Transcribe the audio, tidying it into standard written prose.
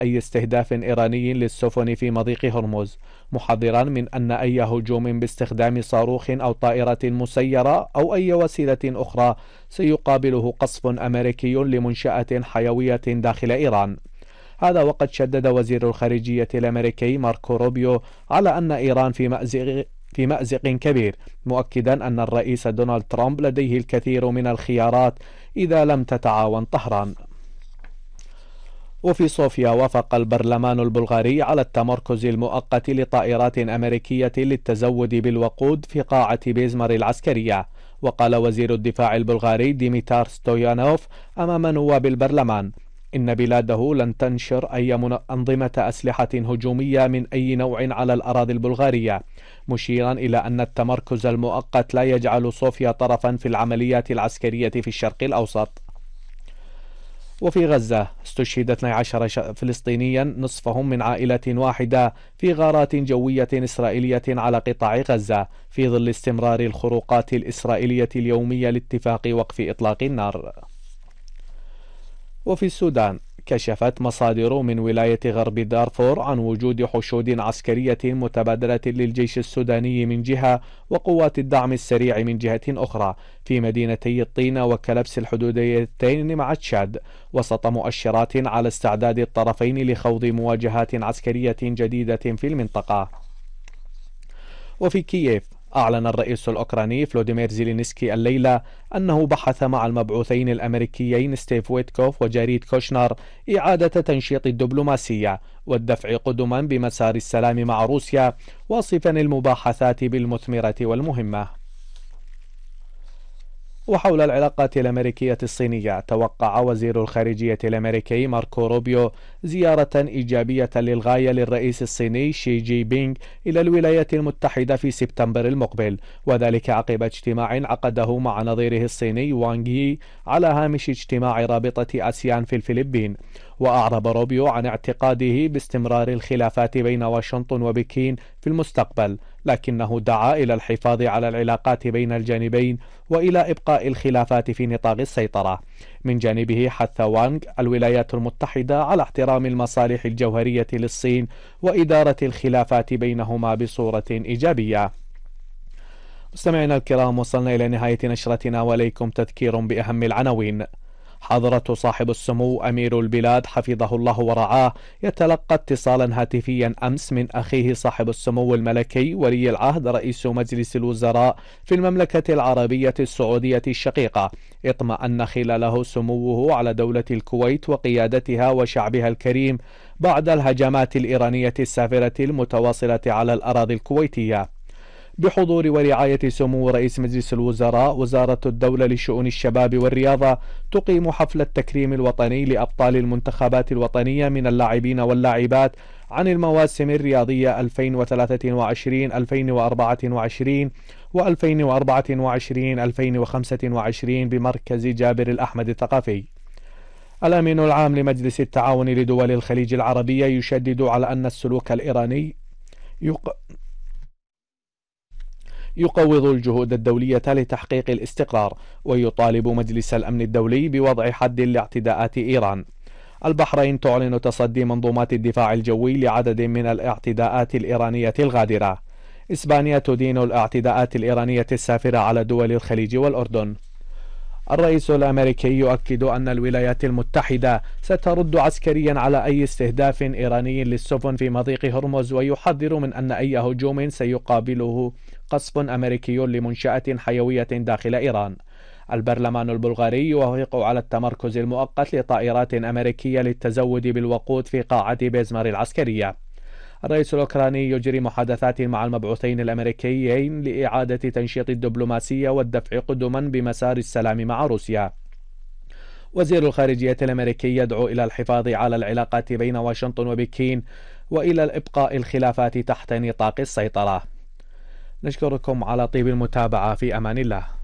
أي استهداف إيراني للسفن في مضيق هرمز، محذرا من أن أي هجوم باستخدام صاروخ أو طائرة مسيرة أو أي وسيلة أخرى سيقابله قصف أمريكي لمنشأة حيوية داخل إيران. هذا وقد شدد وزير الخارجية الأمريكي ماركو روبيو على أن إيران في مأزق كبير، مؤكدا أن الرئيس دونالد ترامب لديه الكثير من الخيارات إذا لم تتعاون طهران. وفي صوفيا وافق البرلمان البلغاري على التمركز المؤقت لطائرات أمريكية للتزود بالوقود في قاعة بيزمر العسكرية. وقال وزير الدفاع البلغاري ديميتار ستويانوف أمام نواب البرلمان إن بلاده لن تنشر أي أنظمة أسلحة هجومية من أي نوع على الأراضي البلغارية، مشيرا إلى أن التمركز المؤقت لا يجعل صوفيا طرفا في العمليات العسكرية في الشرق الأوسط. وفي غزة استشهد 12 فلسطينيا نصفهم من عائلة واحدة في غارات جوية إسرائيلية على قطاع غزة في ظل استمرار الخروقات الإسرائيلية اليومية لاتفاق وقف إطلاق النار. وفي السودان كشفت مصادر من ولاية غرب دارفور عن وجود حشود عسكرية متبادلة للجيش السوداني من جهة وقوات الدعم السريع من جهة أخرى في مدينتي الطينة وكلبس الحدوديتين مع تشاد، وسط مؤشرات على استعداد الطرفين لخوض مواجهات عسكرية جديدة في المنطقة. وفي كييف أعلن الرئيس الأوكراني فلوديمير زيلينسكي الليلة أنه بحث مع المبعوثين الأمريكيين ستيف ويتكوف وجاريد كوشنر إعادة تنشيط الدبلوماسية والدفع قدما بمسار السلام مع روسيا، واصفا المباحثات بالمثمرة والمهمة. وحول العلاقات الأمريكية الصينية، توقع وزير الخارجية الأمريكي ماركو روبيو زيارة إيجابية للغاية للرئيس الصيني شي جي بينغ إلى الولايات المتحدة في سبتمبر المقبل، وذلك عقب اجتماع عقده مع نظيره الصيني وانغ يي على هامش اجتماع رابطة آسيان في الفلبين. وأعرب روبيو عن اعتقاده باستمرار الخلافات بين واشنطن وبكين في المستقبل، لكنه دعا إلى الحفاظ على العلاقات بين الجانبين وإلى إبقاء الخلافات في نطاق السيطرة. من جانبه حث وانغ الولايات المتحدة على احترام المصالح الجوهرية للصين وإدارة الخلافات بينهما بصورة إيجابية. مستمعينا الكرام، وصلنا إلى نهاية نشرتنا، وليكم تذكير بأهم العناوين. حضرة صاحب السمو أمير البلاد حفظه الله ورعاه يتلقى اتصالا هاتفيا أمس من أخيه صاحب السمو الملكي ولي العهد رئيس مجلس الوزراء في المملكة العربية السعودية الشقيقة، اطمأن خلاله سموه على دولة الكويت وقيادتها وشعبها الكريم بعد الهجمات الإيرانية السافرة المتواصلة على الأراضي الكويتية. بحضور ورعاية سمو رئيس مجلس الوزراء، وزارة الدولة لشؤون الشباب والرياضة تقيم حفل التكريم الوطني لأبطال المنتخبات الوطنية من اللاعبين واللاعبات عن المواسم الرياضية 2023 2024 و2024 2025 بمركز جابر الأحمد الثقافي. الأمين العام لمجلس التعاون لدول الخليج العربية يشدد على أن السلوك الإيراني يقوض الجهود الدولية لتحقيق الاستقرار، ويطالب مجلس الأمن الدولي بوضع حد لاعتداءات إيران. البحرين تعلن تصدي منظومات الدفاع الجوي لعدد من الاعتداءات الإيرانية الغادرة. إسبانيا تدين الاعتداءات الإيرانية السافرة على دول الخليج والأردن. الرئيس الأمريكي يؤكد أن الولايات المتحدة سترد عسكريا على أي استهداف إيراني للسفن في مضيق هرمز، ويحذر من أن أي هجوم سيقابله قصف أمريكي لمنشأة حيوية داخل إيران. البرلمان البلغاري يوافق على التمركز المؤقت لطائرات أمريكية للتزود بالوقود في قاعة بيزمر العسكرية. الرئيس الأوكراني يجري محادثات مع المبعوثين الأمريكيين لإعادة تنشيط الدبلوماسية والدفع قدما بمسار السلام مع روسيا. وزير الخارجية الأمريكي يدعو إلى الحفاظ على العلاقات بين واشنطن وبكين وإلى إبقاء الخلافات تحت نطاق السيطرة. نشكركم على طيب المتابعة، في أمان الله.